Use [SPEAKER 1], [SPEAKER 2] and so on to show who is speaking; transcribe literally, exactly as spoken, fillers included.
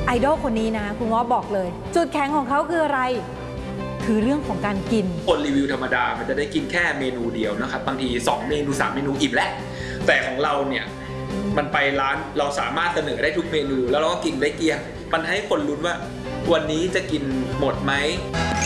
[SPEAKER 1] ไอดอลคนนี้นะคุณง้อบอกเลยจุดแข็งของเขาคืออะไรคือเรื่องของการกิน
[SPEAKER 2] คนรีวิวธรรมดามันจะได้กินแค่เมนูเดียวนะครับบางทีสองเมนูสามเมนูอิ่มแล้วแต่ของเราเนี่ยมันไปร้านเราสามารถเสนอได้ทุกเมนูแล้วเราก็กินได้เกลี้ยงมันให้คนลุ้นว่าวันนี้จะกินหมดไหม